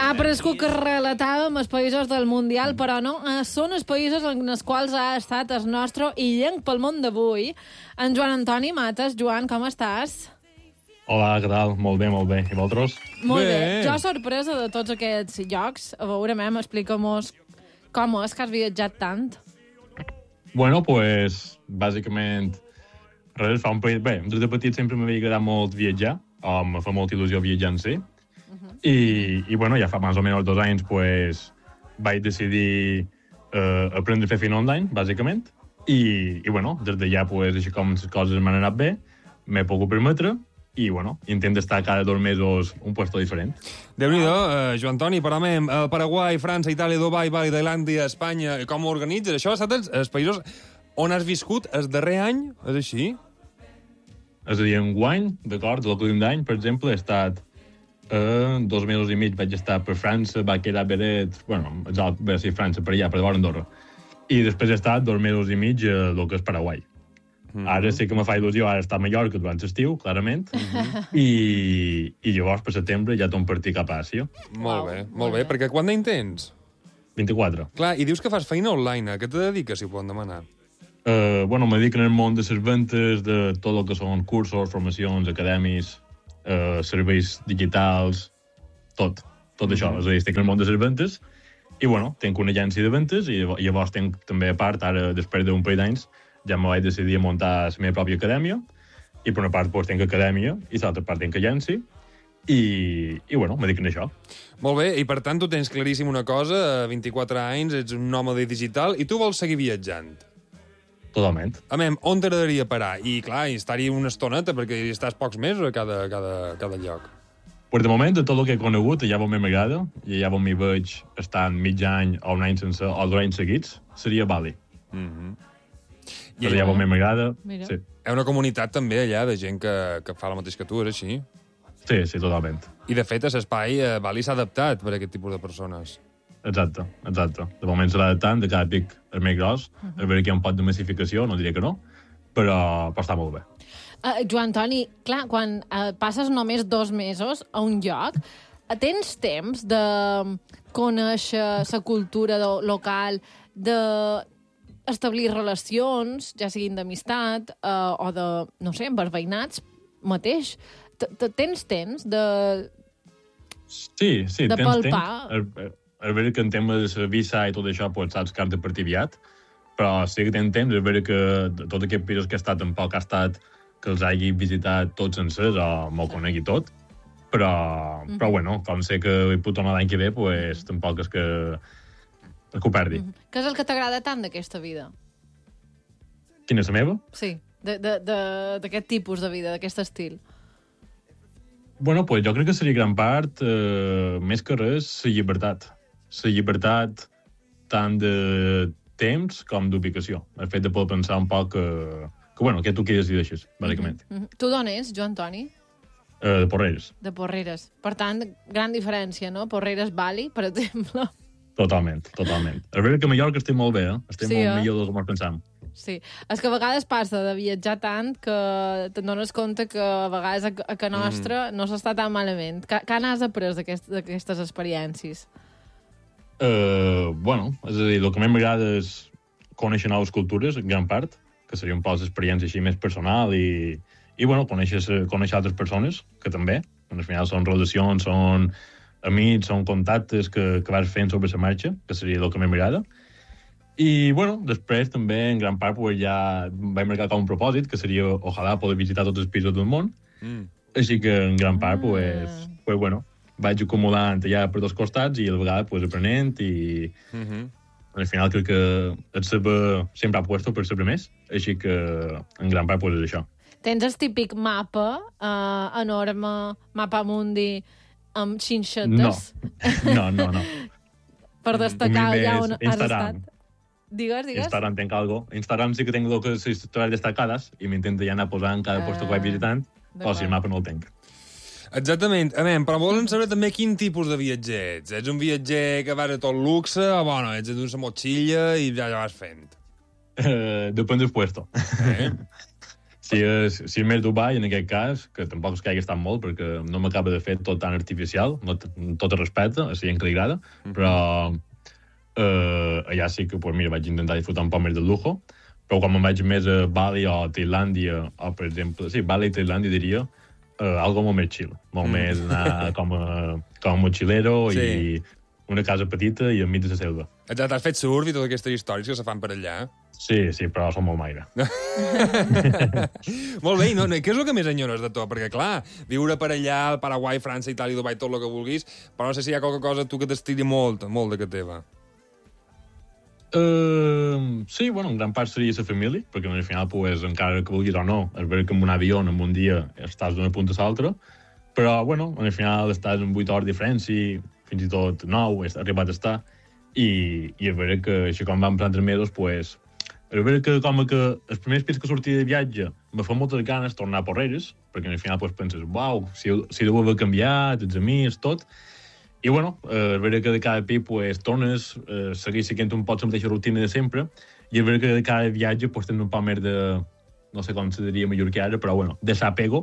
ha prescut que relatàvem els països del Mundial, però no, són els països en els quals ha estat el nostre illenc pel món d'avui. En Joan Antoni Mates. Joan, com estàs? Hola, què tal? Molt bé, molt bé. I vosaltres? Molt bé. Jo sorpresa de tots aquests llocs. A veure, explica'm-nos com és que has viatjat tant. Bueno, pues, bàsicament, res, fa un país... Bé, des de petit sempre m'havia agradat molt viatjar, em fa molta il·lusió viatjar en si, i bueno, ja fa més o menys 2 anys, pues, vaig decidir aprendre a fer feina online, bàsicament, i bueno, des d'allà, pues, així com les coses m'han anat bé, m'he pogut permetre, i, bueno, intento estar cada 2 mesos un puesto diferent. Déu-n'hi-do, Joan Antoni, però el Paraguai, França, Itàlia, Dubai, Bali, Tailàndia, Espanya, com ho organitzes? Això ha estat els països on has viscut el darrer any? És així? És a dir, enguany, d'acord, l'últim d'any, per exemple, he estat 2 mesos i mig, vaig estar per França, va quedar Beret, bueno, va ser França, per allà, per davant Andorra. I després he estat 2 mesos i mig a el que és Paraguai. Ara sí que me fa il·lusió, ara està a Mallorca durant l'estiu, clarament, i llavors per setembre ja torno a partir cap a Àsia. Molt bé, perquè quant d'any tens? 24. Clar, i dius que fas feina online, a què te dediques, si ho poden demanar? Bueno, me dedico en el món de les ventes, de tot el que són cursos, formacions, academis, serveis digitals, tot això. És a dir, estic en el món de les ventes, i bueno, tinc una agència de ventes, i llavors tinc també a part, ara, després d'un parell d'anys, ja me vaig decidir a muntar la meva pròpia acadèmia, i per una part pues, tinc acadèmia, i l'altra part tinc agència, i bueno, me dedico a això. Molt bé, i per tant tu tens claríssim una cosa, a 24 anys, ets un nòmade digital, i tu vols seguir viatjant. Totalment. On t'agradaria parar? I clar, estar-hi una estoneta, perquè hi estàs pocs mesos a cada lloc. Pues de moment, de tot el que he conegut, allà on m'agrada, i allà on m'hi veig estant mig any o un any sense, o 2 anys seguits, seria Bali. I allà on m'agrada... Sí. Hi ha una comunitat també allà de gent que fa el mateix que tu, és així? Sí, totalment. I de fet, l'espai Bali s'ha adaptat per a aquest tipus de persones. Exacte. De moment s'ha adaptant, de cada pic és més gros, a veure que hi ha un pot de massificació, no diré que no, però està molt bé. Joan Antoni, clar, quan passes només 2 mesos a un lloc, tens temps de conèixer la cultura local, d'establir relacions, ja siguin d'amistat o de, no sé, amb els veïnats mateix. Tens temps de... Sí, de palpar? A veure que en tema de la visa i tot això, pues, saps que has de partir aviat, però sí que tens temps, a veure que tots aquests països que he estat tampoc ha estat que els hagi visitat tots sencers o me'l conegui tot, però bueno, com sé que hi puc tornar l'any que ve, pues, tampoc és que ho perdi. Què és el que t'agrada tant d'aquesta vida? Quina és la meva? Sí, d'aquest tipus de vida, d'aquest estil. Bueno, pues jo crec que seria gran part, més que res, la llibertat. La llibertat tant de temps com d'ubicació. El fet de poder pensar un poc que tu qui decideixes, bàsicament. Tu d'on ets, Joan Antoni? De Porreres. De Porreres. Per tant, gran diferència, no? Porreres-Bali, per exemple. Totalment. A veure que a Mallorca estem molt bé, Estem molt millor del que ens pensam. Sí. És que a vegades passa de viatjar tant que te'n dones compte que a vegades a casa nostra no s'està tan malament. Què n'has après d'aquestes experiències? Bueno, és a dir, el que més m'agrada és conèixer noves cultures, en gran part, que seria un poc d'experiència així més personal i bueno, conèixer altres persones, que també, al final són relacions, són amics, són contactes que vas fent sobre la marxa, que seria el que més m'agrada. I, bueno, després també, en gran part, pues, ja vaig marcar com un propòsit, que seria, ojalà, poder visitar tots els pisos del món. Així que, en gran part, pues, bueno, vaig acumulant allà per 2 costats i a la vegada pues, aprenent i al final crec que el saber sempre ha puesto per saber més, així que en gran part pues, és això. Tens el típic mapa enorme, mapa mundi amb xinxetes? No. Per destacar allà on has estat? Digues. Instagram tenc algo. Instagram sí que tenc les històries destacades i m'intento ja anar posant cada lloc que vaig visitant, o si el mapa no el tenc. Exactament. Però volen saber també quin tipus de viatger ets. Ets un viatger que vas a tot luxe o, bueno, ets d'una motxilla i ja vas fent? Depèn del puesto. Si és més Dubai, en aquest cas, que tampoc és que hagi estat molt, perquè no m'acaba de fer tot tan artificial, no, tot el respecte, a la gent que li agrada, però allà sí que, pues, mira, vaig intentar disfrutar un poc més del lujo, però quan me'n vaig més a Bali o a Tailàndia, o, per exemple, sí, Bali i Tailàndia diria, algo molt més chill, molt més anar com a mochilero i una casa petita i enmig de la selva. T'has fet surf i totes aquestes històries que se fan per allà? Sí, però són molt maire. Molt bé, no, què és el que més enyores de tot? Perquè, clar, viure per allà, al Paraguai, França, Itàlia, Dubai, tot el que vulguis, però no sé si hi ha qualque cosa tu que t'estiri molt de que teva. Sí, bueno, en gran part seria la família, perquè al final, pues, encara que vulguis o no, és veritat que en un avió en un dia estàs d'una punta a l'altra, però, bueno, al final estàs en 8 hores de diferència, fins i tot 9, has arribat a estar, i és veritat que així com vam per 3 mesos, pues, és veritat que com que els primers dies que sortia de viatge me fa moltes ganes de tornar a Porreres, perquè al final pues, penses, uau, si deu haver canviat, els amics, tot. I bueno, és veritat que de cada pi pues, tornes, seguir seguint un poc la mateixa rutina de sempre, i és veritat que de cada viatge pues, tens un poc més de, no sé com se diria mallorquí ara, però bueno, desapego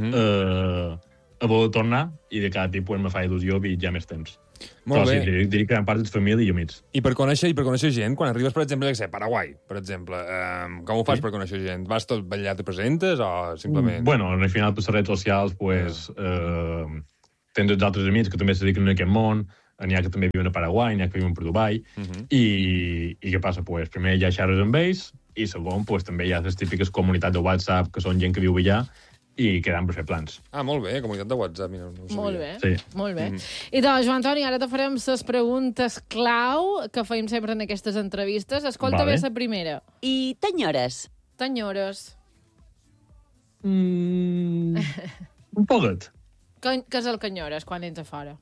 a voler tornar, i de cada pi pues, me fa il·lusió viatjar més temps. Molt bé. Sí, diria que en part és família i amics. I per conèixer gent, quan arribes, per exemple, a Paraguai, per exemple, com ho fas per conèixer gent? Vas tot allà, te presentes o simplement... Bueno, al final, per les redes socials, pues, tens els altres amics que també se dediquen a aquest món, n'hi ha que també viuen a Paraguai, n'hi ha que viuen per Dubai, i què passa? Pues, primer ja xerres amb ells, i segon, pues, també hi ha les típiques comunitats de WhatsApp, que són gent que viu allà, i quedant per fer plans. Ah, molt bé, comunitat de WhatsApp, no ho sabia. Molt bé, sí. Molt bé. I doncs, Joan Toni, ara te farem les preguntes clau que feim sempre en aquestes entrevistes. Escolta bé la primera. I t'enyores? T'enyores. Un poquet. Què és el que enyores quan ets a fora?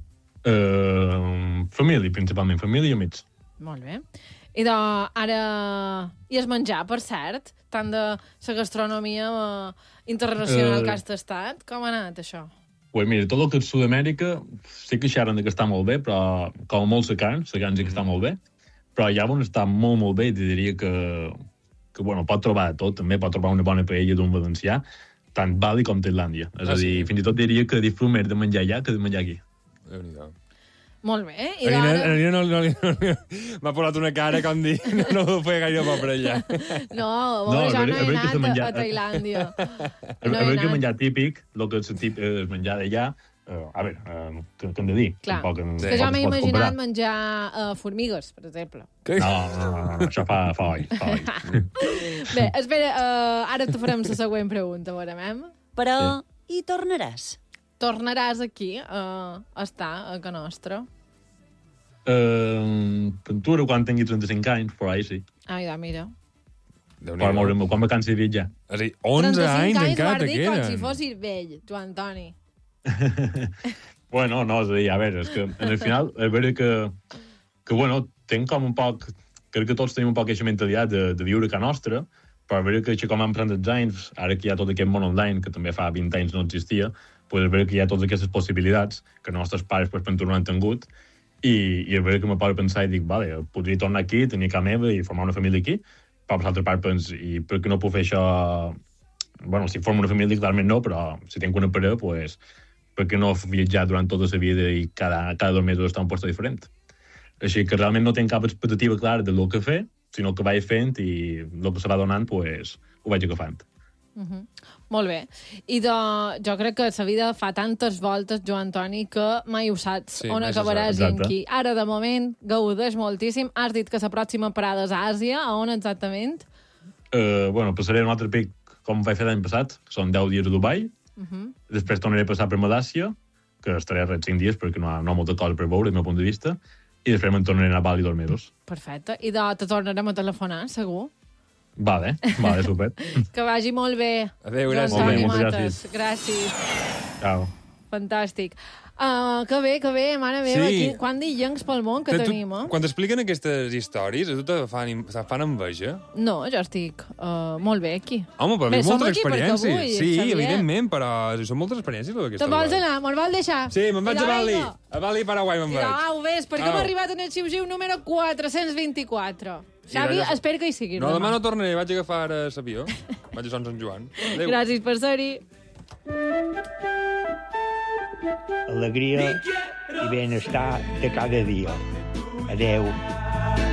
Família, principalment. Família i amics. Molt bé. I doncs, ara... I es menjar, per cert, tant de la gastronomia internacional que has tastat. Com ha anat, això? Pues mira, tot el que és Sud-amèrica sí que xerren que està molt bé, però com molt la carn sí que està molt bé, però allà on està molt, molt bé, diria que bueno, pot trobar tot, també pot trobar una bona paella d'un valencià, tant Bali com Tailàndia. És a dir, fins i tot diria que disfruto més de menjar allà que de menjar aquí. Déu-n'hi-do. Molt bé. I m'ha posat una cara com dir no ho feia gaire bo per allà. No, jo no he anat a Tailàndia. A veure que menjar típic, el que és menjar d'allà, a veure, què hem de dir? Clar, que jo m'he imaginat menjar formigues, per exemple. No, això fa oi. Bé, espera, ara te farem la següent pregunta, veurem. Però hi tornaràs? Tornaràs aquí a estar a Can Nostra? Pintura quan tingui 35 anys, però ahí sí. Ai, mira. Per moure'm, quan me cansi de viatjar. És a dir, 11 anys encara te queden. 35 anys, dir com si fossis vell, Joan Toni. Bueno, no, és a dir, a veure, és que en el final, és veritat que bueno, tenc com un poc, crec que tots tenim un poc aquesta mentalitat de viure a Can Nostra, però és veritat que així com han pres els anys, ara que hi ha tot aquest món online, que també fa 20 anys no existia, pues és veritat que hi ha totes aquestes possibilitats que els nostres pares pues, per no han tingut, i és veritat que me poso a pensar i dic, vale, podria tornar aquí, tenir casa meva i formar una família aquí, però per l'altra part penso, i per què no puc fer això... Bueno, si formo una família, clarament no, però si tinc una parella, pues, per què no viatjar durant tota la vida i cada 2 mesos estar en un lloc diferent? Així que realment no tinc cap expectativa clara del que fer, sinó que vaig fent i el que se va donant, pues, ho vaig agafant. Molt bé. I jo crec que la vida fa tantes voltes, Joan Toni, que mai ho saps on acabaràs i en qui. Ara, de moment, gaudeix moltíssim. Has dit que la pròxima parada és a Àsia. A on exactament? Bueno, passaré un altre pic com vaig fer l'any passat, que són 10 dies a Dubai. Després tornaré a passar per Malàcia, que estaré 5 dies perquè no hi ha molta cosa per veure, del meu punt de vista, i després me'n tornaré a anar a Bali 2 mesos. Perfecte. I te tornarem a telefonar, segur? Vale, super. Que vagi molt bé. Adéu, gràcies. Molt bé, moltes gràcies. Ciao. Fantàstic. Que bé, mare meva. Sí. Quant d'illencs pel món que tenim, eh? Quan t'expliquen aquestes històries, a tu te fan enveja? No, jo estic molt bé aquí. Home, però hi ha moltes experiències. Vull, sí, Xavier. Evidentment, però són moltes experiències. Te'n vols anar? Me'l vol deixar? Sí, me'n vaig a Bali. A Bali, Paraguai, me'n vaig. Au, ves, perquè hem arribat en el xiu-xiu número 424. Xavi, espero que hi sigui. No, demà no tornaré, vaig agafar l'avió. Vaig a Sant Joan. Adéu. Gràcies per ser-hi. Alegria i benestar de cada dia. Adeu.